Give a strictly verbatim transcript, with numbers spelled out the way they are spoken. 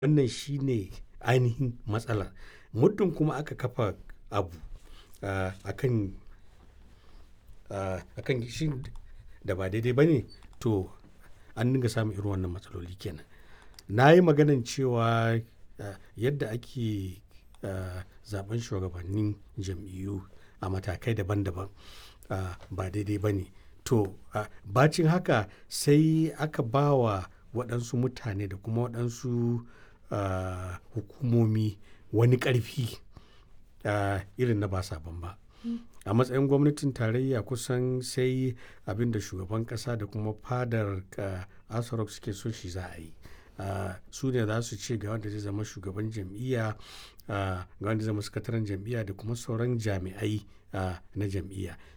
Wannan shi ne ainihin matsalar. Muddin kuma aka kafa abu ah, akan ah, akan shin da ba daidai ba ne, to an dinga samun irin wannan matsaloli kenan. Na yi maganan cewa ah, yadda ake ah, zaɓen shugabannin jam'iyyu a matakai daban-daban ah, ba daidai ba ne. To ah, bacin haka sai aka ba wa waɗansu mutane da kuma waɗansu ah, hukumomi wani ƙarfi ah, irin na ba sabon ba. A matsayin gwamnatin tarayya kusan sai abin da shugaban ƙasa da kuma fadar ah, Aso Rock suke so shi za a yi. Ah, su ne za su ce ga wanda zai zama shugaban jam'iyya, ah, ga wanda zai zama sakataren jam'iyya da kuma sauran jami'ai ah, na jam'iyya.